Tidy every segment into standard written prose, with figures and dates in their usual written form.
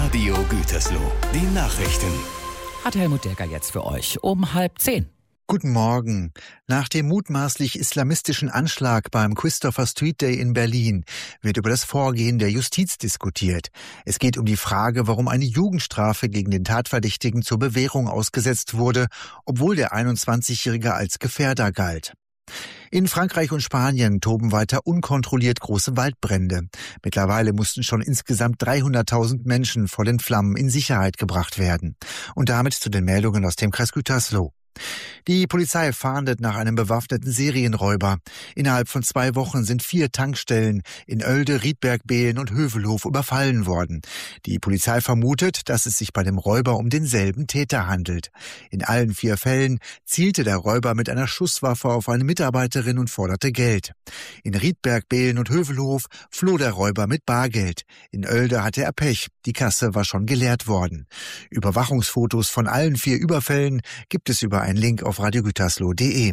Radio Gütersloh. Die Nachrichten. Hat Helmut Decker jetzt für euch um 9:30. Guten Morgen. Nach dem mutmaßlich islamistischen Anschlag beim Christopher Street Day in Berlin wird über das Vorgehen der Justiz diskutiert. Es geht um die Frage, warum eine Jugendstrafe gegen den Tatverdächtigen zur Bewährung ausgesetzt wurde, obwohl der 21-Jährige als Gefährder galt. In Frankreich und Spanien toben weiter unkontrolliert große Waldbrände. Mittlerweile mussten schon insgesamt 300.000 Menschen vor den Flammen in Sicherheit gebracht werden. Und damit zu den Meldungen aus dem Kreis Gütersloh. Die Polizei fahndet nach einem bewaffneten Serienräuber. Innerhalb von 2 Wochen sind 4 Tankstellen in Oelde, Riedberg, Behlen und Hövelhof überfallen worden. Die Polizei vermutet, dass es sich bei dem Räuber um denselben Täter handelt. In allen 4 Fällen zielte der Räuber mit einer Schusswaffe auf eine Mitarbeiterin und forderte Geld. In Riedberg, Behlen und Hövelhof floh der Räuber mit Bargeld. In Oelde hatte er Pech, die Kasse war schon geleert worden. Überwachungsfotos von allen 4 Überfällen gibt es über einen Link auf radiogütersloh.de.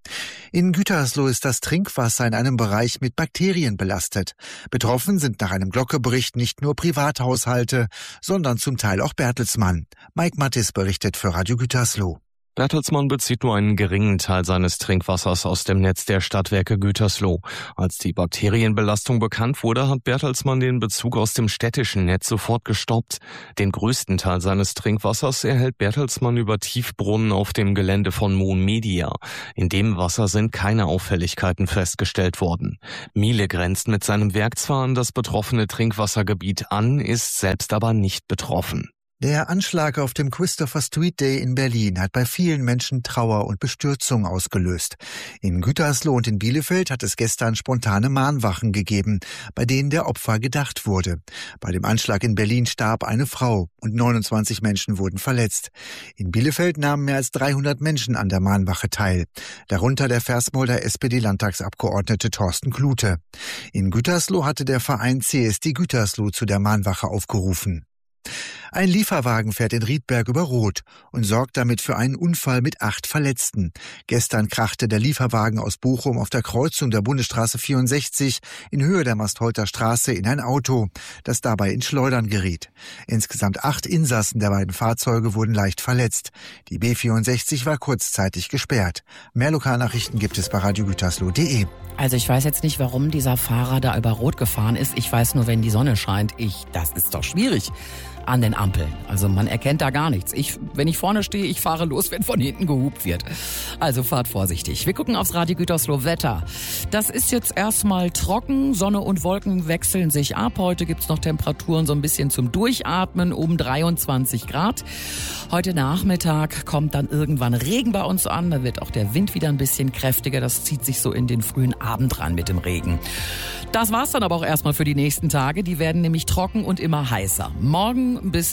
In Gütersloh ist das Trinkwasser in einem Bereich mit Bakterien belastet. Betroffen sind nach einem Glocke-Bericht nicht nur Privathaushalte, sondern zum Teil auch Bertelsmann. Mike Mattis berichtet für Radio Gütersloh. Bertelsmann bezieht nur einen geringen Teil seines Trinkwassers aus dem Netz der Stadtwerke Gütersloh. Als die Bakterienbelastung bekannt wurde, hat Bertelsmann den Bezug aus dem städtischen Netz sofort gestoppt. Den größten Teil seines Trinkwassers erhält Bertelsmann über Tiefbrunnen auf dem Gelände von Moon Media. In dem Wasser sind keine Auffälligkeiten festgestellt worden. Miele grenzt mit seinem Werk zwar an das betroffene Trinkwassergebiet an, ist selbst aber nicht betroffen. Der Anschlag auf dem Christopher Street Day in Berlin hat bei vielen Menschen Trauer und Bestürzung ausgelöst. In Gütersloh und in Bielefeld hat es gestern spontane Mahnwachen gegeben, bei denen der Opfer gedacht wurde. Bei dem Anschlag in Berlin starb eine Frau und 29 Menschen wurden verletzt. In Bielefeld nahmen mehr als 300 Menschen an der Mahnwache teil, darunter der Versmolder SPD-Landtagsabgeordnete Thorsten Klute. In Gütersloh hatte der Verein CSD Gütersloh zu der Mahnwache aufgerufen. Ein Lieferwagen fährt in Riedberg über Rot und sorgt damit für einen Unfall mit 8 Verletzten. Gestern krachte der Lieferwagen aus Bochum auf der Kreuzung der Bundesstraße 64 in Höhe der Mastholter Straße in ein Auto, das dabei ins Schleudern geriet. Insgesamt 8 Insassen der beiden Fahrzeuge wurden leicht verletzt. Die B64 war kurzzeitig gesperrt. Mehr Lokalnachrichten gibt es bei radiogütersloh.de. Also ich weiß jetzt nicht, warum dieser Fahrer da über Rot gefahren ist. Ich weiß nur, wenn die Sonne scheint, das ist doch schwierig an den Ampeln. Also man erkennt da gar nichts. Wenn ich vorne stehe, ich fahre los, wenn von hinten gehupt wird. Also fahrt vorsichtig. Wir gucken aufs Radio Gütersloh Wetter. Das ist jetzt erstmal trocken. Sonne und Wolken wechseln sich ab. Heute gibt's noch Temperaturen so ein bisschen zum Durchatmen um 23 Grad. Heute Nachmittag kommt dann irgendwann Regen bei uns an. Da wird auch der Wind wieder ein bisschen kräftiger. Das zieht sich so in den frühen Abend ran mit dem Regen. Das war's dann aber auch erstmal für die nächsten Tage. Die werden nämlich trocken und immer heißer. Morgen bis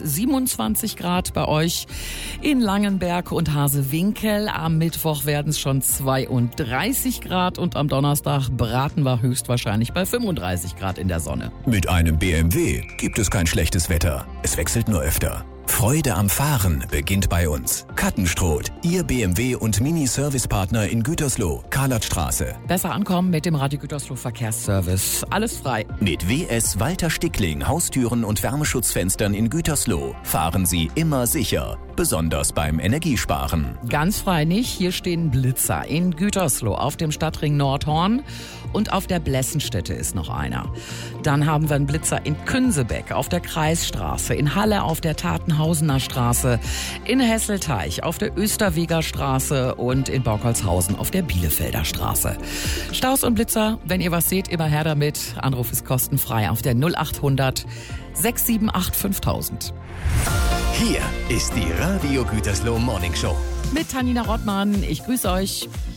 27 Grad bei euch in Langenberg und Hasewinkel. Am Mittwoch werden es schon 32 Grad und am Donnerstag braten wir höchstwahrscheinlich bei 35 Grad in der Sonne. Mit einem BMW gibt es kein schlechtes Wetter. Es wechselt nur öfter. Freude am Fahren beginnt bei uns. Kattenstroth, Ihr BMW- und Mini-Service-Partner in Gütersloh, Karlatstraße. Besser ankommen mit dem Radio Gütersloh Verkehrsservice. Alles frei. Mit WS Walter Stickling, Haustüren und Wärmeschutzfenstern in Gütersloh fahren Sie immer sicher. Besonders beim Energiesparen. Ganz frei nicht. Hier stehen Blitzer in Gütersloh auf dem Stadtring Nordhorn und auf der Blessenstätte ist noch einer. Dann haben wir einen Blitzer in Künsebeck auf der Kreisstraße, in Halle auf der Tatenhausener Straße, in Hesselteich auf der Österweger Straße und in Borkolzhausen auf der Bielefelder Straße. Staus und Blitzer, wenn ihr was seht, immer her damit. Anruf ist kostenfrei auf der 0800 678 5000. Hier ist die Radio Gütersloh Morning Show. Mit Tanina Rottmann. Ich grüße euch.